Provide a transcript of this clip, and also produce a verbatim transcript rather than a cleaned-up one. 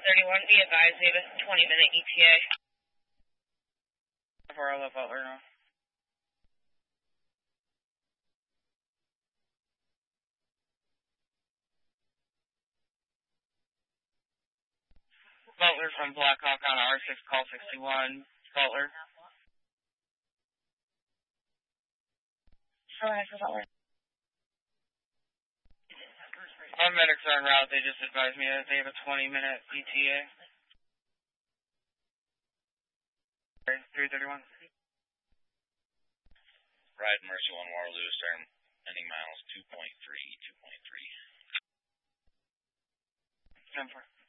thirty-one, be advised, we have a twenty minute E T A. Before I let Butler know. Butler from Blackhawk on R six, call sixty-one. Butler. Go ahead for Butler. Our medics are en route. They just advised me that they have a twenty minute E T A. three thirty-one. Ride Mercy one Waterloo, start ending miles two point three, two point three. ten four.